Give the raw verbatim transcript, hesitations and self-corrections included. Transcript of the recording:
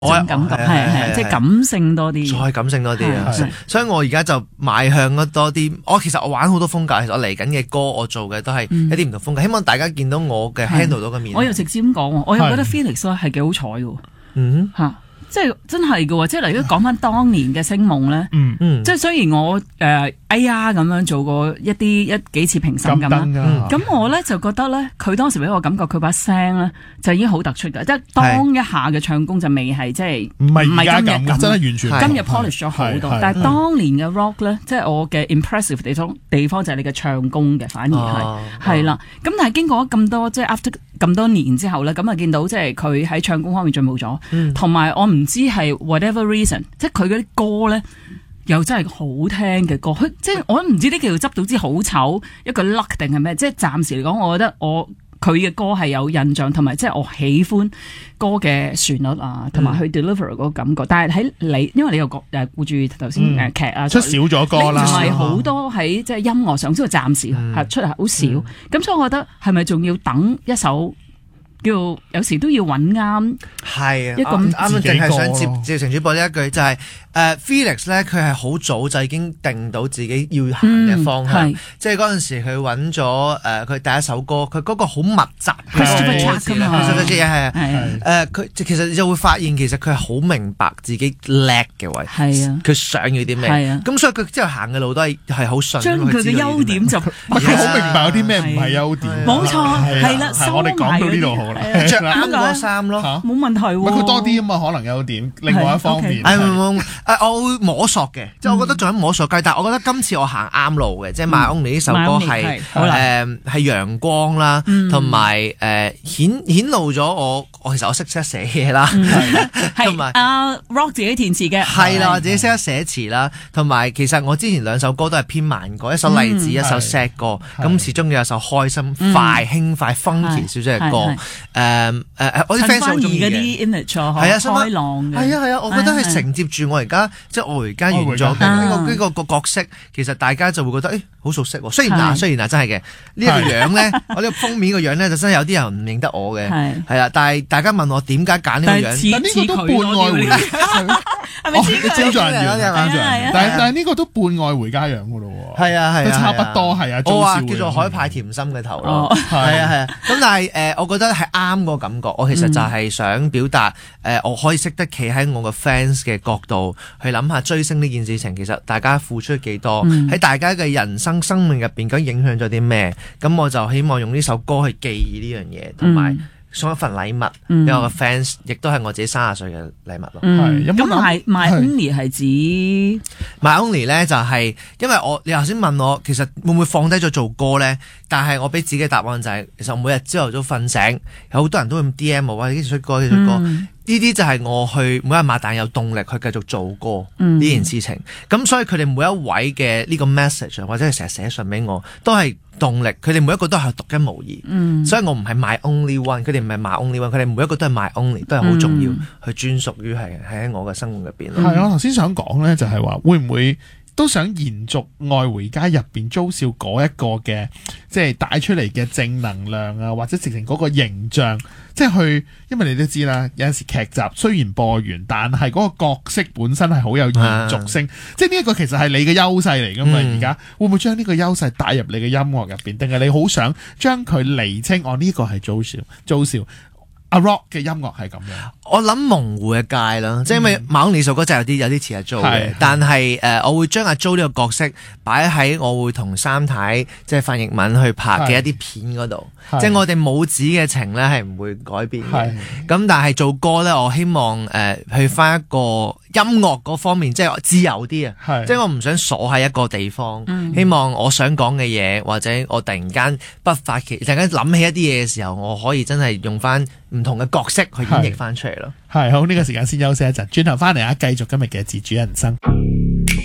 我感覺係係即係感性多啲， 再感性多啲啊！所以我而家就邁向咗多啲。我其實我玩好多風格，其實我嚟緊嘅歌我做嘅都係一啲唔同風格，希望大家見到我嘅 handle 到嘅面。 我又直接咁講，我又覺得 Felix 咧係幾好彩嘅。嗯吓。即係真係嘅，即係如果講翻當年嘅星夢咧，嗯嗯，即係雖然我誒、呃、哎呀咁樣做過一啲一幾次評審咁啦，咁、嗯、我咧就覺得咧，佢當時俾我感覺佢把聲咧就已經好突出嘅，即係當一下嘅唱功就未係即係唔係而家咁，真係完全今日 polish 咗好多，但係當年嘅 rock 咧，即係我嘅 impressive 地方地方就係你嘅唱功嘅，反而係係啦。咁、啊、但係經過咗咁多即係 after 咁多年之後咧，咁啊見到即係佢喺唱功方面進步咗，同埋、嗯、我唔知係 whatever reason， 即係佢嗰啲歌咧又真係好聽嘅歌，佢即係我都唔知呢叫做執到支好醜一個 luck 定係咩，即係暫時嚟講，我覺得我佢嘅歌係有印象，同埋即係我喜歡歌嘅旋律啊，同埋佢 deliver 嗰個感覺。嗯、但係喺你，因為你又顧誒顧住頭先誒劇啊， 出少咗歌啦， 唔係好多喺即係音樂上，所以暫時係出嚟好少。咁、嗯、所以我覺得係咪仲要等一首？叫有時都要揾啱， 係啊， 一個啱啱淨係想接接程主播呢一句，就係、是、誒、uh, Felix 咧，佢係好早就已經定到自己要行嘅方向，嗯、即係嗰陣時佢揾咗誒佢第一首歌，佢嗰個好密集嘅歌詞啦，係啊，誒佢其實就會發現其實佢係好明白自己叻嘅位，係啊，佢想要啲咩，咁、啊、所以佢之後行嘅路都係係好順， 將佢嘅優點就佢好明白有啲咩唔係優點， 冇錯，係啦， 我哋講到呢度好。 着啱嗰衫咯， 冇問題喎。 佢多啲啊嘛，可能有點。另外一方面， 誒誒，我會摸索嘅，即係我覺得仲有摸索階段。但係我覺得今次我行啱路嘅，即係 My Only 呢首歌係誒係陽光啦，同埋誒顯顯露咗我我其實我識識寫嘢啦，同埋阿 Rock 自己填詞嘅， 係啦，我自己識得寫詞啦，同埋其實我之前兩首歌都係偏慢歌，一首勵志，一首 sad 歌，咁始終有一首開心、快、輕快、funky 少少嘅歌。誒誒誒，我啲 fans 好中意嘅， 啲 image 係啊，開朗嘅， 係啊係啊，我覺得係承接住我而家，即係我而家完咗嘅呢個呢個個角色，其實大家就會覺得誒好熟悉喎。雖然嗱，雖然嗱真係嘅呢個樣咧，我呢個封面個樣咧，就真係有啲人唔認得我嘅，係啊。但係大家問我點解揀呢個樣， 呢個都半愛回家，係咪似招財人樣？但係但係呢個都半愛回家樣噶咯喎，係啊係啊，都差不多係啊。 我話叫做海派甜心嘅頭咯，係啊係啊。咁但係誒，我覺得係啱個感覺。我其實就係想表達誒，我可以識得企喺我個 fans 嘅角度去諗下追星呢件事情，其實大家付出幾多，喺大家嘅人生生命入邊究竟影響咗啲咩？咁我就希望用呢首歌去記憶呢樣嘢，同埋送一份禮物俾我個 fans，亦都係我自己三十歲嘅禮物咯。 咁 My My Only 係指 My Only 咧，就係因為我你頭先問我，其實會唔會放低咗做歌咧？但係我俾自己嘅答案就係，其實我每日朝頭早瞓醒，有好多人都會 D M 我話幾時出歌，幾時出歌。呢啲就係我去每日擘大有動力去繼續做歌呢件事情。咁所以佢哋每一位嘅呢個 message 或者係成日寫信俾我，都係動力。佢哋每一個都係獨一無二。嗯、所以我唔係 my only one，佢哋唔係 my only one，佢哋每一個都係 my only，都係好重要，去專屬於係喺我嘅生活入邊。 係啊，我頭先想講咧，就係話會唔會都想延續《愛回家》入邊租少嗰一個嘅，即係帶出嚟嘅正能量啊，或者直情嗰個形象，即係去，因為你都知啦，有陣時劇集雖然播完，但係嗰個角色本身係好有延續性，啊、即係呢一個其實係你嘅優勢嚟噶嘛。而家、嗯、會唔會將呢個優勢帶入你嘅音樂入邊，定係你好想將佢釐清？哦，呢、這個係租少租少。阿 Rock 嘅音樂係咁樣，我諗模糊嘅界啦，即係因為My Only呢首歌就有啲有啲似阿 Jo 嘅，但係誒、呃、我會將阿 Jo 呢個角色擺喺我會同三太即係范逸文去拍嘅一啲片嗰度，即係我哋母子嘅情咧係唔會改變嘅。咁但係做歌咧，我希望誒、呃、去翻一個音樂嗰方面，即係自由啲啊，即係我唔想鎖喺一個地方，嗯、希望我想講嘅嘢，或者我突然間不發奇，突然間諗起一啲嘢嘅時候，我可以真係用翻唔同嘅角色去演繹翻出嚟咯。係好，呢、這個時間先休息一陣，轉頭翻嚟啊，繼續今日嘅自主人生。